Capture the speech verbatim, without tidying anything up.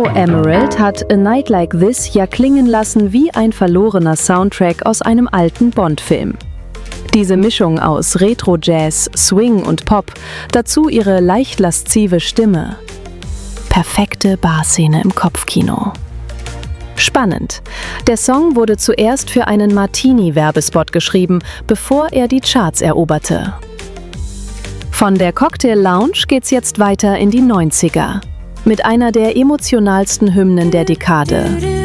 Emerald hat A Night Like This ja klingen lassen wie ein verlorener Soundtrack aus einem alten Bond-Film. Diese Mischung aus Retro-Jazz, Swing und Pop, dazu ihre leicht laszive Stimme. Perfekte Barszene im Kopfkino. Spannend. Der Song wurde zuerst für einen Martini-Werbespot geschrieben, bevor er die Charts eroberte. Von der Cocktail Lounge geht's jetzt weiter in die neunziger. Mit einer der emotionalsten Hymnen der Dekade.